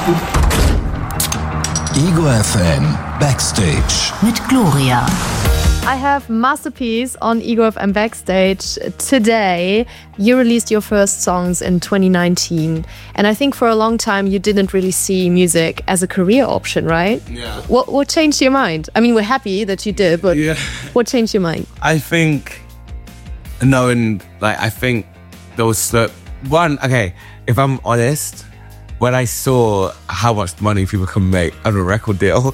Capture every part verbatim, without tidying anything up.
Ego F M Backstage mit Gloria. I have Masterpiece on Ego F M Backstage today. You released your first songs in twenty nineteen, and I think for a long time you didn't really see music as a career option, right? Yeah. What what changed your mind? I mean, we're happy that you did, but yeah. What changed your mind? I think knowing, like, I think there was so, one. Okay, if I'm honest, when I saw how much money people can make on a record deal.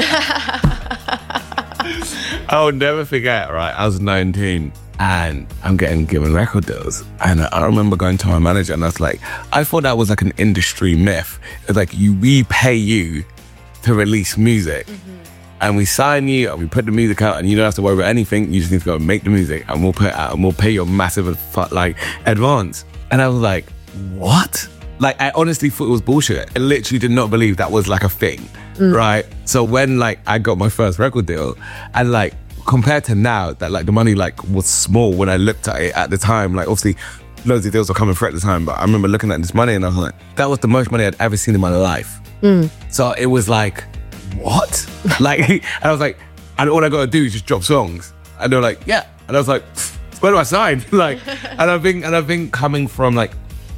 I'll never forget, right? I was nineteen and I'm getting given record deals. And I remember going to my manager and I was like, I thought that was like an industry myth. It's like, you, we pay you to release music. Mm-hmm. And we sign you and we put the music out and you don't have to worry about anything. You just need to go and make the music and we'll put it out and we'll pay your massive like advance. And I was like, what? Like, I honestly thought it was bullshit. I literally did not believe that was like a thing, mm. right? So when like I got my first record deal, and like compared to now, that like the money like was small when I looked at it at the time. Like obviously, loads of deals were coming through at the time, but I remember looking at this money and I was like, that was the most money I'd ever seen in my life. Mm. So it was like, what? Like, and I was like, and all I gotta do is just drop songs, and they're like, yeah, and I was like, where do I sign? Like, and I think, and I think coming from like.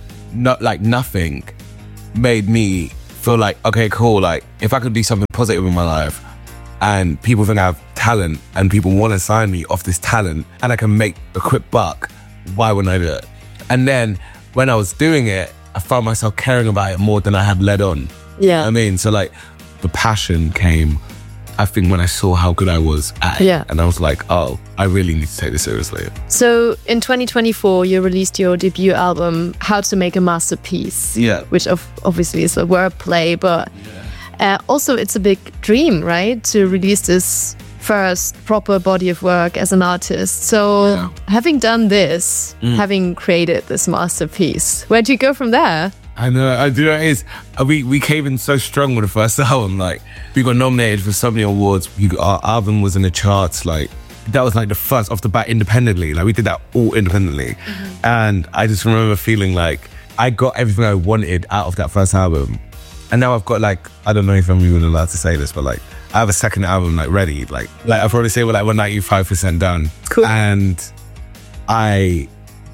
Not like nothing made me feel like, okay, cool, like if I could do something positive in my life and people think I have talent and people want to sign me off this talent and I can make a quick buck, why wouldn't I do it? And then when I was doing it, I found myself caring about it more than I had led on. Yeah. I mean, so like the passion came, I think, when I saw how good I was at it. Yeah. And I was like, oh, I really need to take this seriously. So in twenty twenty-four, you released your debut album, How to Make a Masterpiece. Yeah. Which of, obviously is a wordplay, but yeah. uh, also it's a big dream, right? To release this first proper body of work as an artist. So yeah. having done this, mm. having created this masterpiece, where do you go from there? I know, I do know it is. We we came in so strong with the first album. Like, we got nominated for so many awards. We, our album was in the charts. Like, that was like the first off the bat independently. Like, we did that all independently. Mm-hmm. And I just remember feeling like I got everything I wanted out of that first album. And now I've got like, I don't know if I'm even allowed to say this, but like, I have a second album like ready. Like, like I'll probably say we're like we're ninety-five percent done. Cool. And I,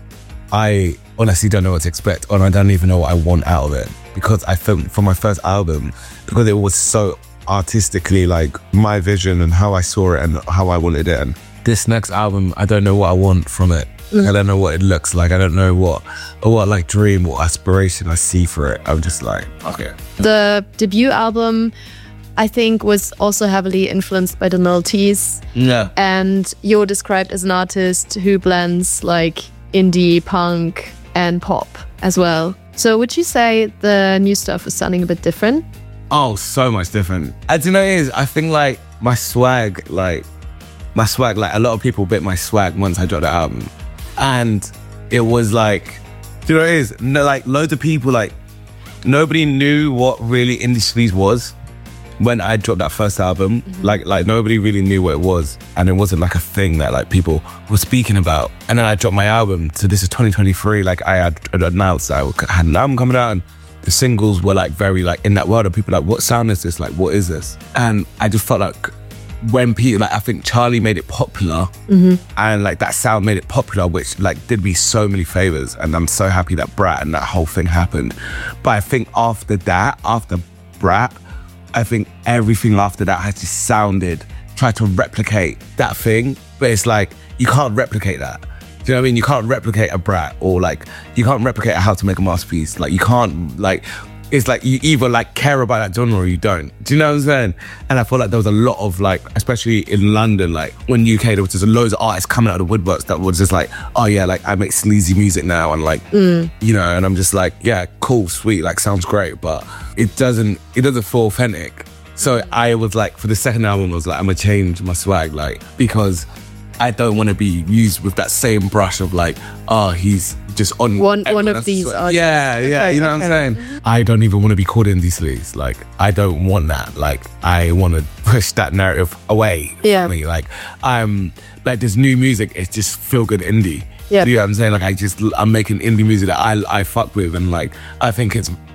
I... honestly don't know what to expect, and I don't even know what I want out of it, because I think for my first album, because it was so artistically like my vision and how I saw it and how I wanted it, and this next album I don't know what I want from it. mm. I don't know what it looks like. I don't know what or what like dream or aspiration I see for it. I'm just like, okay. The debut album, I think, was also heavily influenced by the noughties. Yeah. And you're described as an artist who blends like indie, punk and pop as well. So would you say the new stuff is sounding a bit different? Oh, so much different. I do you know what it is? I think like my swag, like my swag, like a lot of people bit my swag once I dropped the album. And it was like, do you know what it is? No, like loads of people, like nobody knew what really indie sleaze was when I dropped that first album. Mm-hmm. Like, like nobody really knew what it was, and it wasn't like a thing that like people were speaking about. And then I dropped my album. So this is twenty twenty-three. Like I had announced that I had an album coming out, and the singles were like very like in that world of people like, what sound is this? Like, what is this? And I just felt like when Peter, like I think Charlie made it popular, mm-hmm. and like that sound made it popular, which like did me so many favors. And I'm so happy that Brat and that whole thing happened. But I think after that, after Brat, I think everything after that has just sounded, tried to replicate that thing, but it's like, you can't replicate that. Do you know what I mean? You can't replicate a Brat, or like, you can't replicate How to Make a Masterpiece. Like, you can't, like, it's like, you either like care about that genre or you don't. Do you know what I'm saying? And I feel like there was a lot of like, especially in London, like when U K, there was just loads of artists coming out of the woodworks that was just like, oh yeah, like I make sleazy music now, and like, mm. you know, and I'm just like, yeah, cool, sweet, like sounds great, but it doesn't, it doesn't feel authentic. So I was like, for the second album, I was like, I'm gonna change my swag, like, because I don't want to be used with that same brush of like, oh, he's just on one one of these artists. Yeah, yeah, you know what I'm saying? I don't even want to be called indie sleaze. Like, I don't want that. Like, I want to push that narrative away yeah. from me. Like, I'm like, this new music, it's just feel good indie. Yeah. You know what I'm saying? Like, I just, I'm making indie music that I I fuck with, and like, I think it's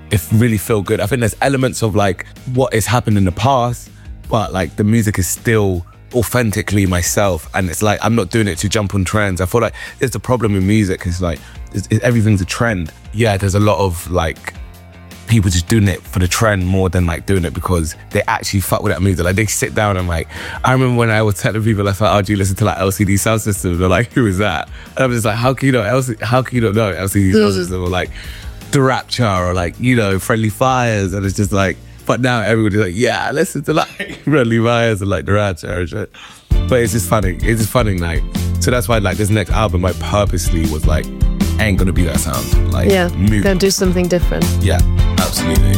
it really feel good. I think there's elements of like what has happened in the past, but like the music is still authentically myself, and it's like I'm not doing it to jump on trends. I feel like there's the problem in music is like it's, it, everything's a trend. Yeah, there's a lot of like people just doing it for the trend more than like doing it because they actually fuck with that music. Like they sit down and like, I remember when I was telling people like, oh, do you listen to like L C D Sound System? They're like, who is that? And I'm just like, how can you know L C D, how can you not know L C D Sound System, or like The Rapture, or like, you know, Friendly Fires? And it's just like, but now everybody's like, yeah, listen to like Friendly Fires and like The Rapture and shit. But it's just funny. It's just funny, like, so that's why like this next album, I purposely was like, ain't gonna be that sound. Like, yeah, move. gonna do something different. Yeah, absolutely.